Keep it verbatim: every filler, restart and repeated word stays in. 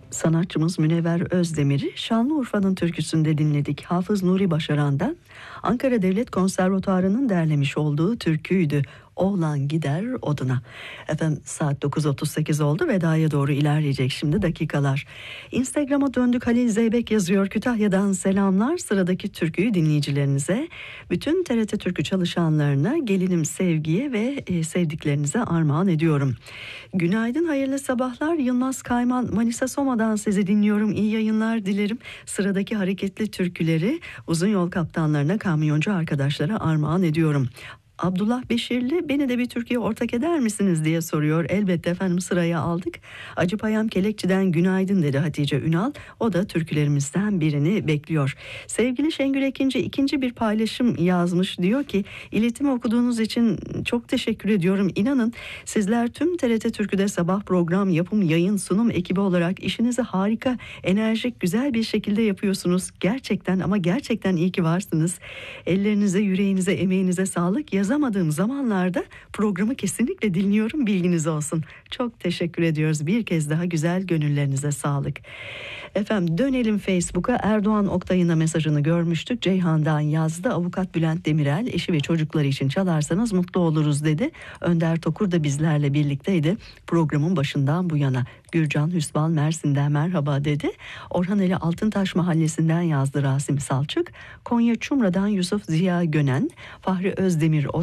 Sanatçımız Münevver Özdemir'i Şanlıurfa'nın türküsünde dinledik. Hafız Nuri Başaran'dan Ankara Devlet Konservatuarı'nın derlemiş olduğu türküydü. Oğlan gider oduna. Efendim saat dokuz otuz sekiz oldu. Vedaya doğru ilerleyecek şimdi dakikalar. Instagram'a döndük. Halil Zeybek yazıyor. Kütahya'dan selamlar. Sıradaki türküyü dinleyicilerinize, bütün T R T Türkü çalışanlarına, gelinim Sevgi'ye ve e, sevdiklerinize armağan ediyorum. Günaydın, hayırlı sabahlar. Yılmaz Kayman, Manisa Soma'dan sizi dinliyorum. İyi yayınlar dilerim. Sıradaki hareketli türküleri uzun yol kaptanlarına, kamyoncu arkadaşlara armağan ediyorum. Abdullah Beşirli, beni de bir türküye ortak eder misiniz diye soruyor. Elbette efendim, sıraya aldık. Acıpayam Kelekçi'den günaydın dedi Hatice Ünal. O da türkülerimizden birini bekliyor. Sevgili Şengül Ekinci ikinci bir paylaşım yazmış. Diyor ki, iletimi okuduğunuz için çok teşekkür ediyorum. İnanın sizler tüm T R T Türkü'de sabah program, yapım, yayın, sunum ekibi olarak işinizi harika, enerjik, güzel bir şekilde yapıyorsunuz. Gerçekten ama gerçekten iyi ki varsınız. Ellerinize, yüreğinize, emeğinize sağlık. Yazamadığım zamanlarda programı kesinlikle dinliyorum, bilginiz olsun. Çok teşekkür ediyoruz. Bir kez daha güzel gönüllerinize sağlık. Efendim dönelim Facebook'a. Erdoğan Oktay'ın da mesajını görmüştük. Ceyhan'dan yazdı. Avukat Bülent Demirel, eşi ve çocukları için çalarsanız mutlu oluruz dedi. Önder Tokur da bizlerle birlikteydi programın başından bu yana. Gürcan Hüsbal Mersin'den merhaba dedi. Orhan Ali Altıntaş Mahallesi'nden yazdı Rasim Salçık. Konya Çumra'dan Yusuf Ziya Gönen, Fahri Özdemir